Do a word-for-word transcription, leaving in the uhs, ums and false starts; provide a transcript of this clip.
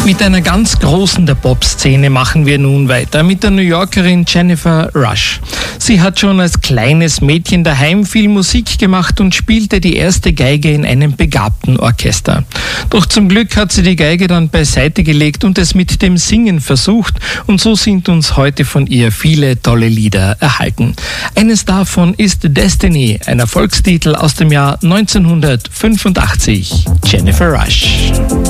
Mit einer ganz großen der Pop-Szene machen wir nun weiter, mit der New Yorkerin Jennifer Rush. Sie hat schon als kleines Mädchen daheim viel Musik gemacht und spielte die erste Geige in einem begabten Orchester. Doch zum Glück hat sie die Geige dann beiseite gelegt und es mit dem Singen versucht, und so sind uns heute von ihr viele tolle Lieder erhalten. Eines davon ist Destiny, ein Erfolgstitel aus dem Jahr neunzehnhundertfünfundachtzig. Jennifer Rush.